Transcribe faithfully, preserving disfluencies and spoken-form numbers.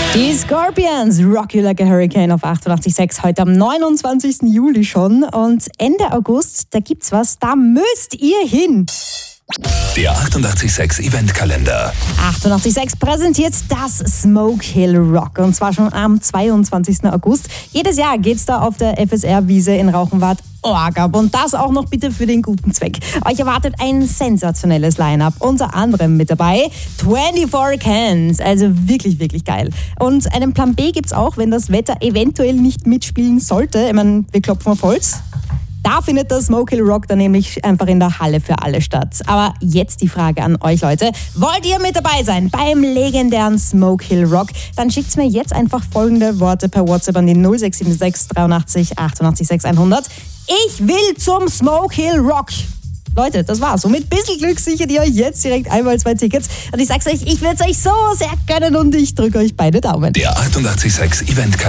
Die Scorpions, Rock You Like a Hurricane auf achtundachtzig Komma sechs, heute am neunundzwanzigsten Juli schon. Und Ende August, da gibt's was, da müsst ihr hin. Der achtundachtzig Komma sechs Eventkalender. achtundachtzig Komma sechs präsentiert das Smoke Hill Rock. Und zwar schon am zweiundzwanzigsten August. Jedes Jahr geht's da auf der F S R-Wiese in Rauchenwart Org ab. Und das auch noch bitte für den guten Zweck. Euch erwartet ein sensationelles Line-Up. Unter anderem mit dabei vierundzwanzig Cans. Also wirklich, wirklich geil. Und einen Plan B gibt's auch, wenn das Wetter eventuell nicht mitspielen sollte. Ich meine, wir klopfen auf Holz. Da findet der Smoke Hill Rock dann nämlich einfach in der Halle für alle statt. Aber jetzt die Frage an euch, Leute. Wollt ihr mit dabei sein beim legendären Smoke Hill Rock? Dann schickt mir jetzt einfach folgende Worte per WhatsApp an die null sechs sieben sechs dreiundachtzig achtundachtzig sechshundert. Ich will zum Smoke Hill Rock. Leute, das war's. Und mit ein bisschen Glück sichert ihr euch jetzt direkt einmal zwei Tickets. Und ich sag's euch, ich würde es euch so sehr gönnen und ich drücke euch beide Daumen. Der achtundachtzig Komma sechs Eventkalender.